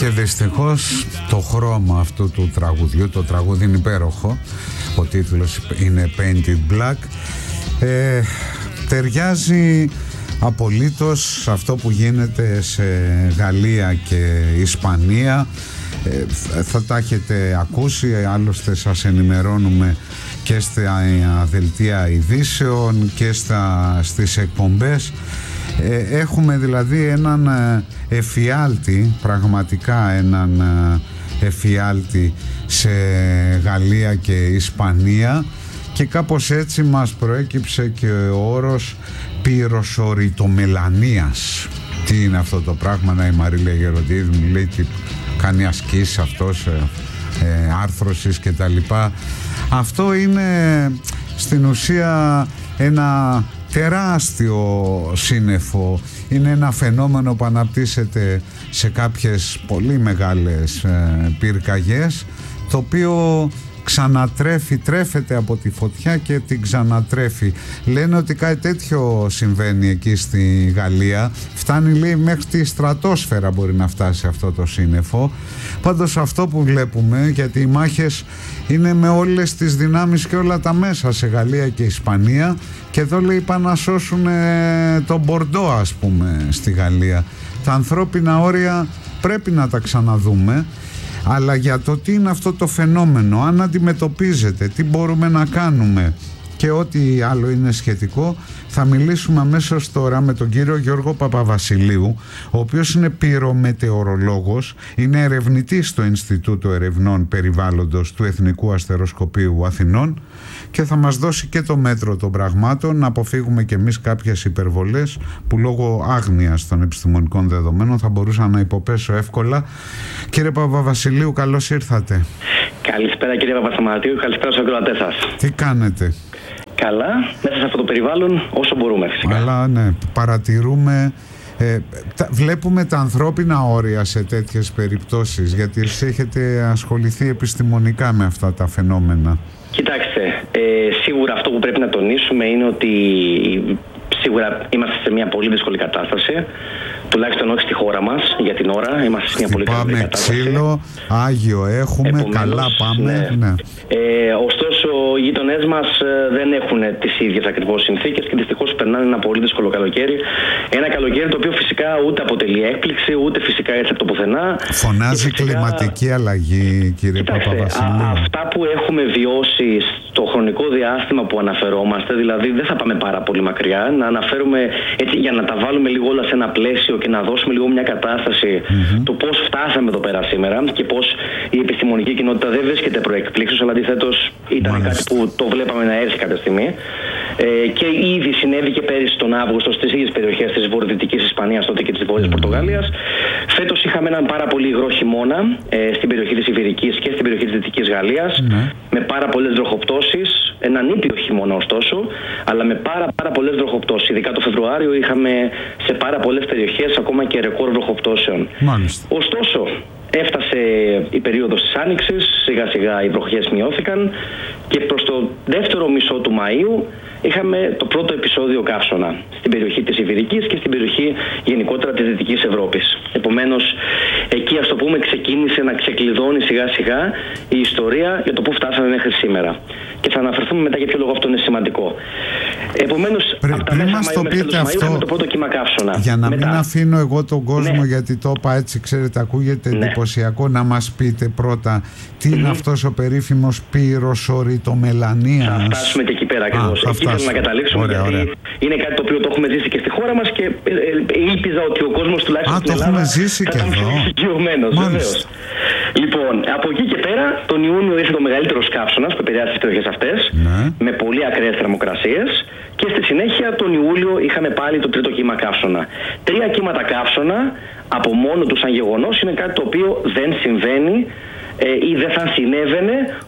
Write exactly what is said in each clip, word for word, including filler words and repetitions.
Και δυστυχώς το χρώμα αυτού του τραγουδιού, το τραγούδι είναι υπέροχο, ο τίτλος είναι Painted Black, ε, ταιριάζει απολύτως αυτό που γίνεται σε Γαλλία και Ισπανία. ε, θα τα έχετε ακούσει, άλλωστε σας ενημερώνουμε και στα δελτία ειδήσεων και στα, στις εκπομπές. ε, έχουμε δηλαδή έναν εφιάλτη, πραγματικά έναν εφιάλτη σε Γαλλία και Ισπανία, και κάπως έτσι μας προέκυψε και ο όρος πυροσοριτομελανίας. Τι είναι αυτό το πράγμα? Να, η Μαρίλια Γεροντίδη μου λέει τι κάνει ασκήσεις αυτός, ε, ε, άρθρωσης και τα λοιπά. Αυτό είναι στην ουσία ένα τεράστιο σύννεφο. Είναι ένα φαινόμενο που αναπτύσσεται σε κάποιες πολύ μεγάλες ε, πυρκαγιές, το οποίο ξανατρέφει, τρέφεται από τη φωτιά και την ξανατρέφει. Λένε ότι κάτι τέτοιο συμβαίνει εκεί στη Γαλλία. Φτάνει, λέει, μέχρι τη στρατόσφαιρα μπορεί να φτάσει αυτό το σύννεφο. Πάντως αυτό που βλέπουμε, γιατί οι μάχες είναι με όλες τις δυνάμεις και όλα τα μέσα σε Γαλλία και Ισπανία, και εδώ λέει πάνε να σώσουν τον Μπορντό, ας πούμε, στη Γαλλία. Τα ανθρώπινα όρια πρέπει να τα ξαναδούμε. Αλλά για το τι είναι αυτό το φαινόμενο, αν αντιμετωπίζεται, τι μπορούμε να κάνουμε και ό,τι άλλο είναι σχετικό, θα μιλήσουμε αμέσως τώρα με τον κύριο Γιώργο Παπαβασιλείου, ο οποίος είναι πυρομετεωρολόγος, είναι ερευνητής στο Ινστιτούτο Ερευνών Περιβάλλοντος του Εθνικού Αστεροσκοπείου Αθηνών, και θα μας δώσει και το μέτρο των πραγμάτων, να αποφύγουμε και εμείς κάποιες υπερβολές που λόγω άγνοιας των επιστημονικών δεδομένων θα μπορούσα να υποπέσω εύκολα. Κύριε Παπαβασιλείου, καλώς ήρθατε. Καλησπέρα κύριε Παπασταματίου, καλησπέρα στους ακροατές σας. Τι κάνετε? Καλά, μέσα σε αυτό το περιβάλλον όσο μπορούμε φυσικά. Αλλά ναι, παρατηρούμε, ε, τα, βλέπουμε τα ανθρώπινα όρια σε τέτοιες περιπτώσεις, γιατί εσείς έχετε ασχοληθεί επιστημονικά με αυτά τα φαινόμενα. Κοιτάξτε, ε, σίγουρα αυτό που πρέπει να τονίσουμε είναι ότι σίγουρα είμαστε σε μια πολύ δύσκολη κατάσταση. Τουλάχιστον όχι στη χώρα μας για την ώρα. Είμαστε σε μια πολύ καλή κατάσταση. Ξύλο, Άγιο έχουμε, επομένως, καλά πάμε. Ναι. Ναι. Ε, ωστόσο, οι γείτονές μας δεν έχουν τις ίδιες ακριβώς συνθήκες και δυστυχώς περνάνε ένα πολύ δύσκολο καλοκαίρι. Ένα καλοκαίρι το οποίο φυσικά ούτε αποτελεί έκπληξη, ούτε φυσικά έτσι από το πουθενά. Φωνάζει φυσικά κλιματική αλλαγή, κύριε Παπαβασιλείου. Αυτά που έχουμε βιώσει στο χρονικό διάστημα που αναφερόμαστε, δηλαδή δεν θα πάμε πάρα πολύ μακριά, να αναφέρουμε έτσι για να τα βάλουμε λίγο όλα σε ένα πλαίσιο και να δώσουμε λίγο μια κατάσταση mm-hmm. του πώς φτάσαμε εδώ πέρα σήμερα και πώς η επιστημονική κοινότητα δεν βρίσκεται προεκπλήξεως, αλλά αντιθέτως ήταν Μάλιστα. κάτι που το βλέπαμε να έρθει κάποια στιγμή. Ε, και ήδη συνέβη και πέρυσι τον Αύγουστο στις ίδιες περιοχές της βορειοδυτικής Ισπανίας, τότε και της Βόρειας mm-hmm. Πορτογαλίας. Φέτος είχαμε έναν πάρα πολύ υγρό χειμώνα ε, στην περιοχή της Ιβηρικής και στην περιοχή της Δυτικής Γαλλίας, mm-hmm. με πάρα πολλές βροχοπτώσεις. Έναν ήπιο χειμώνα ωστόσο, αλλά με πάρα, πάρα πολλές βροχοπτώσεις. Ειδικά το Φεβρουάριο είχαμε σε πάρα πολλές περιοχές ακόμα και ρεκόρ βροχοπτώσεων. Μάλιστα. Ωστόσο, έφτασε η περίοδος της Άνοιξης, σιγά σιγά οι βροχές μειώθηκαν και προς το δεύτερο μισό του Μαΐου είχαμε το πρώτο επεισόδιο καύσωνα στην περιοχή της Ιβηρικής και στην περιοχή γενικότερα της Δυτικής Ευρώπης. Επομένως, εκεί ας το πούμε ξεκίνησε να ξεκλειδώνει σιγά σιγά η ιστορία για το που φτάσαμε μέχρι σήμερα. Και θα αναφερθούμε μετά για ποιο λόγο αυτό είναι σημαντικό. Επομένως, Πρι, από τα μέσα Μαΐου μέχρι τέλος Μαΐου είχαμε το πρώτο κύμα καύσωνα. Για να μετά. μην αφήνω εγώ τον κόσμο, ναι. γιατί το είπα έτσι, ξέρετε, ακούγεται ναι. εντυπωσιακό, να μας πείτε πρώτα τι mm-hmm. είναι αυτός ο περίφημος πυροσοριτομελανίας. Θα φτάσουμε και εκεί πέρα ακριβώς. Εκεί θέλω να καταλήξουμε, ωραία, γιατί ωραία. είναι κάτι το οποίο το έχουμε ζήσει και στη χώρα μας και ήλπιζα ότι ο κόσμος τουλάχιστον Α, στην Ελλάδα το έχουμε ζήσει και εδώ. Βεβαίως. Λοιπόν, από εκεί και πέρα, τον Ιούνιο ήρθε το μεγαλύτερο καύσωνας που επηρεάσει τις περιοχές αυτές, ναι. με πολύ ακραίες θερμοκρασίες, και στη συνέχεια τον Ιούλιο είχαμε πάλι το τρίτο κύμα καύσωνα. Τρία κύματα καύσωνα από μόνο του σαν γεγονός είναι κάτι το οποίο δεν συμβαίνει ε, ή δεν θα συνέβαινε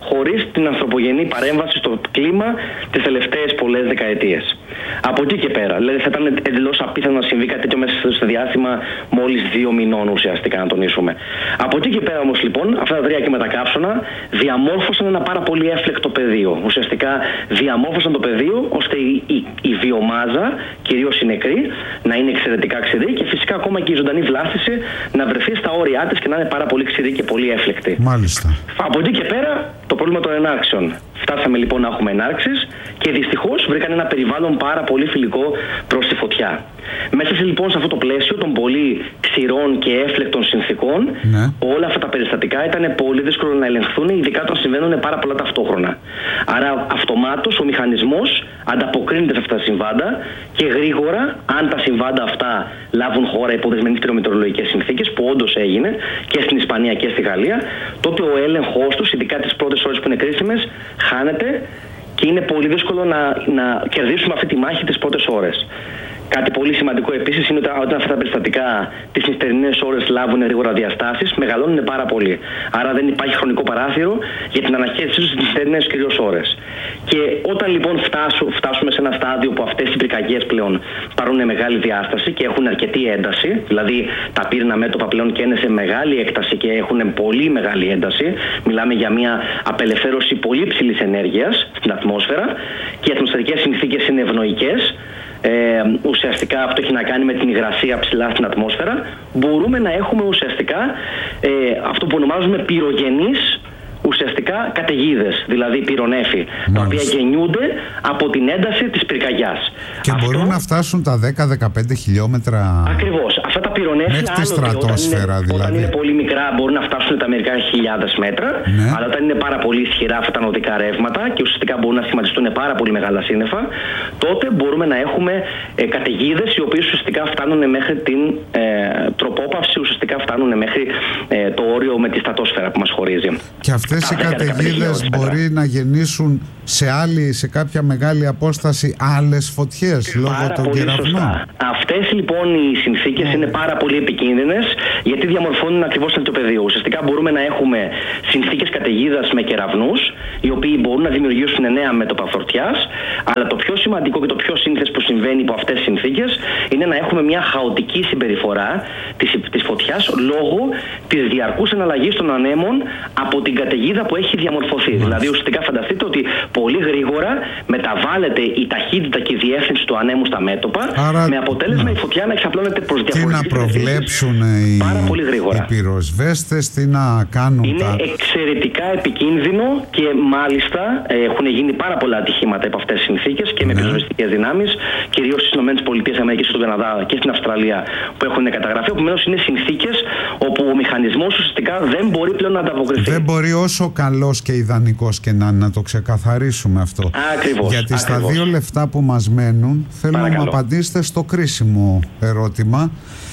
χωρίς την ανθρωπογενή παρέμβαση στο κλίμα τις τελευταίες πολλές δεκαετίες. Από εκεί και πέρα, δηλαδή θα ήταν εντελώς απίθανο να συμβεί κάτι τέτοιο μέσα στο διάστημα μόλις δύο μηνών ουσιαστικά, να τονίσουμε. Από εκεί και πέρα όμως λοιπόν, αυτά τα τρία και μετακάψωνα διαμόρφωσαν ένα πάρα πολύ έφλεκτο πεδίο. Ουσιαστικά διαμόρφωσαν το πεδίο ώστε η, η, η βιομάζα, κυρίως η νεκρή, να είναι εξαιρετικά ξηρή και φυσικά ακόμα και η ζωντανή βλάστηση να βρεθεί στα όρια της και να είναι πάρα πολύ ξηρή και πολύ έφλεκτη. Μάλιστα. Από εκεί και πέρα το πρόβλημα των ενάρξεων. Φτάσαμε λοιπόν να έχουμε ενάρξεις και δυστυχώς βρήκαν ένα περιβάλλον πάρα πολύ φιλικό προς τη φωτιά. Μέσα σε, λοιπόν σε αυτό το πλαίσιο των πολύ ξηρών και έφλεκτων συνθήκων, ναι. όλα αυτά τα περιστατικά ήταν πολύ δύσκολο να ελεγχθούν, ειδικά όταν συμβαίνουν πάρα πολλά ταυτόχρονα. Άρα αυτομάτως ο μηχανισμός ανταποκρίνεται σε αυτά τα συμβάντα και γρήγορα, αν τα συμβάντα αυτά λάβουν χώρα υπό δεσμενείς πυρομετεωρολογικές συνθήκες, που όντως έγινε και στην Ισπανία και στη Γαλλία, τότε ο έλεγχος τους, ειδικά τις πρώτες ώρες που είναι κρίσιμες, χάνεται και είναι πολύ δύσκολο να, να κερδίσουμε αυτή τη μάχη τις πρώτες ώρες. Κάτι πολύ σημαντικό επίσης είναι ότι όταν αυτά τα περιστατικά τις νυχτερινές ώρες λάβουν γρήγορα διαστάσεις, μεγαλώνουν πάρα πολύ. Άρα δεν υπάρχει χρονικό παράθυρο για την αναχέτησή τους στις νυχτερινές κυρίως ώρες. Και όταν λοιπόν φτάσου, φτάσουμε σε ένα στάδιο που αυτές οι πυρκαγιές πλέον πάρουν μεγάλη διάσταση και έχουν αρκετή ένταση, δηλαδή τα πύρνα μέτωπα πλέον και είναι σε μεγάλη έκταση και έχουν πολύ μεγάλη ένταση, μιλάμε για μια απελευθέρωση πολύ ψηλής ενέργειας στην ατμόσφαιρα και οι ατμοσφαιρικές συνθήκες είναι ευνοϊκές. Ε, ουσιαστικά αυτό έχει να κάνει με την υγρασία ψηλά στην ατμόσφαιρα, μπορούμε να έχουμε ουσιαστικά ε, αυτό που ονομάζουμε πυρογενείς ουσιαστικά καταιγίδες, δηλαδή πυρονέφη, τα οποία γεννιούνται από την ένταση της πυρκαγιάς. Και αυτό μπορούν να φτάσουν τα δέκα με δεκαπέντε χιλιόμετρα. Ακριβώς. Αυτά τα πυρονέφη μέχρι τη στρατόσφαιρα, όταν, δηλαδή. Όταν είναι πολύ μικρά μπορούν να φτάσουν τα μερικά χιλιάδες μέτρα, ναι. αλλά όταν είναι πάρα πολύ ισχυρά αυτά τα νοδικά ρεύματα και ουσιαστικά μπορούν να σχηματιστούν πάρα πολύ μεγάλα σύννεφα, τότε μπορούμε να έχουμε ε, καταιγίδες οι οποίες ουσιαστικά φτάνουν μέχρι την ε, τροπόπαυση, ουσιαστικά φτάνουν μέχρι ε, το όριο με τη στρατόσφαιρα που μας χωρίζει. Και αυτές οι καταιγίδες μπορεί να γεννήσουν σε, άλλη, σε κάποια μεγάλη απόσταση άλλες φωτιές λόγω των κεραυνών. Αυτές λοιπόν οι συνθήκες mm. είναι πάρα πολύ επικίνδυνες γιατί διαμορφώνουν ακριβώς το πεδίο. Ουσιαστικά μπορούμε να έχουμε συνθήκες καταιγίδας με κεραυνούς οι οποίοι μπορούν να δημιουργήσουν νέα μέτωπα φωτιάς, αλλά το πιο σημαντικό και το πιο σύνηθες που συμβαίνει υπό αυτές τις συνθήκες είναι να έχουμε μια χαοτική συμπεριφορά της, της φωτιάς λόγω της διαρκούς εναλλαγής των ανέμων από την καταιγίδα που έχει διαμορφωθεί. Mm. Δηλαδή ουσιαστικά φανταστείτε ότι πολύ γρήγορα μεταβάλλεται η ταχύτητα και η διεύθυνση του ανέμου στα μέτωπα. Άρα, με αποτέλεσμα ναι. η φωτιά να εξαπλώνεται προς διαφορετικές. Τι να προβλέψουν οι, πάρα πολύ γρήγορα. οι πυροσβέστες, τι να κάνουν. Είναι τα... εξαιρετικά επικίνδυνο και μάλιστα ε, έχουν γίνει πάρα πολλά ατυχήματα από αυτές τις συνθήκες και με ναι. πυροσβεστικές δυνάμεις, κυρίως στις ΗΠΑ, στον Καναδά και στην Αυστραλία που έχουν καταγραφεί. Επομένως είναι συνθήκες όπου ο μηχανισμός ουσιαστικά δεν μπορεί πλέον να ανταποκριθεί. Δεν μπορεί όσο καλός και ιδανικός και να, να το ξεκαθαρίσουμε αυτό. Ακριβώς. Γιατί ακριβώς. στα δύο λεφτά που μας μένουν θέλω Παρακαλώ. να μου απαντήσετε στο κρίσιμο ερώτημα.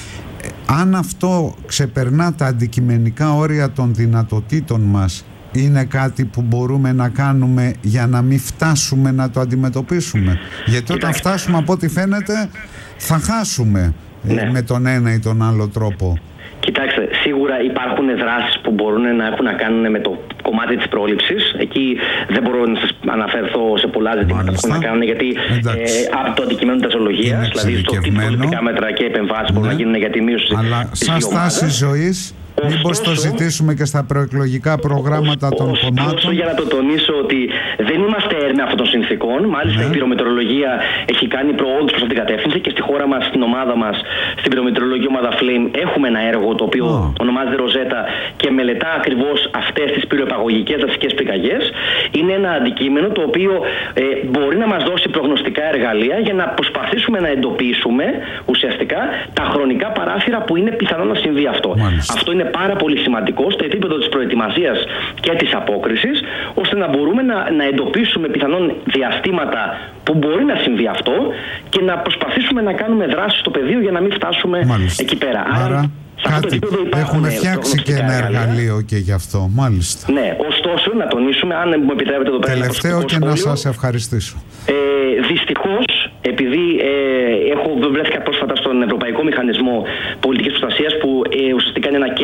Αν αυτό ξεπερνά τα αντικειμενικά όρια των δυνατοτήτων μας, είναι κάτι που μπορούμε να κάνουμε για να μην φτάσουμε να το αντιμετωπίσουμε? Γιατί όταν φτάσουμε, από ό,τι φαίνεται, θα χάσουμε ναι. με τον ένα ή τον άλλο τρόπο. Κοιτάξτε, σίγουρα υπάρχουν δράσεις που μπορούν να έχουν να κάνουν με το κομμάτι της πρόληψης. Εκεί δεν μπορώ να σας αναφερθώ σε πολλά ζητήματα Μάλιστα. που έχουν να κάνουν, γιατί ε, από το αντικειμένο της ζωολογίας, δηλαδή στο τι προληπτικά μέτρα και επεμβάσεις ναι. μπορούν να γίνουν για τη μείωση Αλλά της σαν στάση ζωής, μήπως το ζητήσουμε και στα προεκλογικά προγράμματα ως, των ως, κομμάτων. Ωστόσο, για να το τονίσω ότι δεν είμαστε έρμεα αυτών των συνθήκων. Μάλιστα, ναι. η πυρομετεωρολογία έχει κάνει προόδους προς αυτήν την κατεύθυνση και στη χώρα μας, στην ομάδα μας, στην πυρομετεωρολογική ομάδα Flame, έχουμε ένα έργο το οποίο oh. ονομάζεται Ροζέτα και μελετά ακριβώς αυτές τις πυροεπαγωγικές δασικές πυρκαγιές. Είναι ένα αντικείμενο το οποίο ε, μπορεί να μας δώσει προγνωστικά εργαλεία για να προσπαθήσουμε να εντοπίσουμε ουσιαστικά τα χρονικά παράθυρα που είναι πιθανό να συμβεί αυτό. Μάλιστα. Αυτό είναι πάρα πολύ σημαντικό στο επίπεδο της προετοιμασίας και της απόκρισης, ώστε να μπορούμε να, να εντοπίσουμε πιθανόν διαστήματα που μπορεί να συμβεί αυτό και να προσπαθήσουμε να κάνουμε δράση στο πεδίο για να μην φτάσουμε Μάλιστα. εκεί πέρα. Άρα, κάτι έχουμε φτιάξει και ένα εργαλείο και γι' αυτό. Μάλιστα. Ναι, ωστόσο να τονίσουμε, αν μου επιτρέπετε εδώ πέρα. Τελευταίο και σχόλιο, να σας ευχαριστήσω. Ε, δυστυχώς, επειδή ε, έχω βρέθηκα πρόσφατα στον Ευρωπαϊκό Μηχανισμό Πολιτικής Προστασίας, που ε, ουσιαστικά είναι ένα κέντρο στο οποίο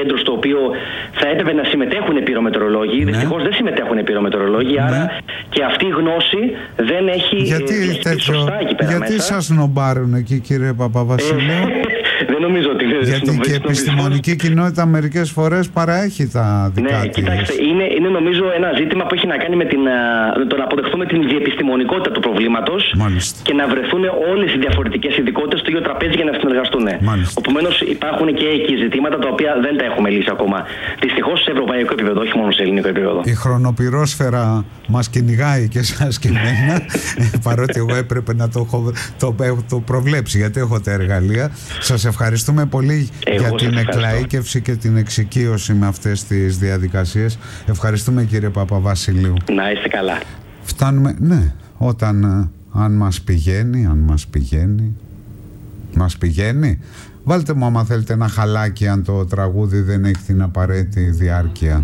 οποίο θα έπρεπε να συμμετέχουν πυρομετρολόγοι. Ναι. Δυστυχώς δεν συμμετέχουν πυρομετρολόγοι, ναι. άρα και αυτή η γνώση δεν έχει γιατί ε, τέτοιο, σωστά εκεί πέρα γιατί μέσα. σας νομπάρουν εκεί, κύριε Παπαβασιλείου? Δεν νομίζω ότι είναι. Γιατί και η επιστημονική κοινότητα μερικές φορές παραέχει τα δικά ναι, της. Κοιτάξτε, είναι, είναι νομίζω ένα ζήτημα που έχει να κάνει με, την, με το να αποδεχθούμε την διεπιστημονικότητα του προβλήματος. Μάλιστα. Και να βρεθούν όλες οι διαφορετικές ειδικότητες στο ίδιο τραπέζι για να συνεργαστούν. Επομένως, υπάρχουν και εκεί ζητήματα τα οποία δεν τα έχουμε λύσει ακόμα. Δυστυχώς σε ευρωπαϊκό επίπεδο, όχι μόνο σε ελληνικό επίπεδο. Η χρονοπυρόσφαιρα μας κυνηγάει και εσάς και εμένα, παρότι εγώ έπρεπε να το, το, το προβλέψει, γιατί έχω τα εργαλεία. Σας ευχαριστούμε πολύ εγώ για την εκλαΐκευση και την εξοικείωση με αυτές τις διαδικασίες. Ευχαριστούμε, κύριε Παπαβασιλείου. Να είστε καλά. Φτάνουμε, ναι, όταν αν μας πηγαίνει, αν μας πηγαίνει, μας πηγαίνει. Βάλτε μου άμα θέλετε ένα χαλάκι αν το τραγούδι δεν έχει την απαραίτητη διάρκεια.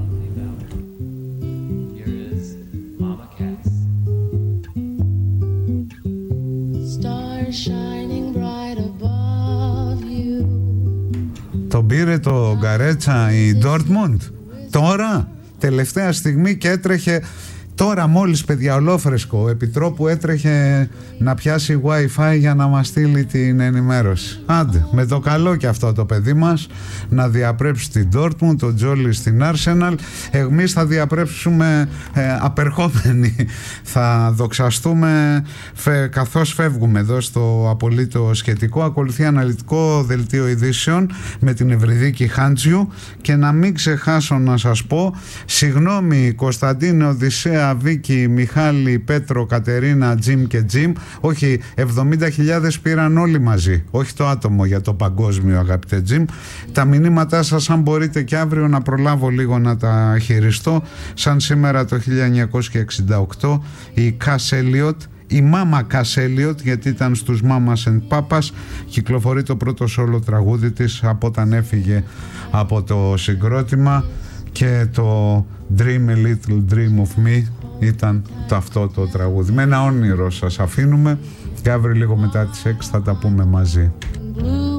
Τον πήρε το Γκαρέτσα η Ντόρτμουντ τώρα, τελευταία στιγμή, και έτρεχε τώρα μόλις, παιδιά, ολόφρεσκο επιτρόπου, έτρεχε να πιάσει Wi-Fi για να μας στείλει την ενημέρωση. Άντε, με το καλό και αυτό το παιδί μας να διαπρέψει την Dortmund, το Τζόλι στην Arsenal. Εμείς θα διαπρέψουμε ε, απερχόμενοι. Θα δοξαστούμε φε, καθώς φεύγουμε εδώ στο απολύτω σχετικό. Ακολουθεί αναλυτικό δελτίο ειδήσεων με την Ευρυδίκη Χάντζιου, και να μην ξεχάσω να σας πω, συγγνώμη Κωνσταντίνε, Οδυσσέα, Βίκη, Μιχάλη, Πέτρο, Κατερίνα, Τζιμ και Τζιμ. Όχι, εβδομήντα χιλιάδες πήραν όλοι μαζί. Όχι το άτομο, για το παγκόσμιο, αγαπητέ Τζιμ. Τα μηνύματά σας, αν μπορείτε και αύριο να προλάβω λίγο να τα χειριστώ. Σαν σήμερα το χίλια εννιακόσια εξήντα οκτώ η Cass Elliot, η Μάμα Cass Elliot, γιατί ήταν στους Mamas and Papas, κυκλοφορεί το πρώτο σόλο τραγούδι της από όταν έφυγε από το συγκρότημα, και το Dream a Little Dream of Me ήταν το αυτό το τραγούδι. Με ένα όνειρο σας αφήνουμε, και αύριο λίγο μετά τις έξι θα τα πούμε μαζί.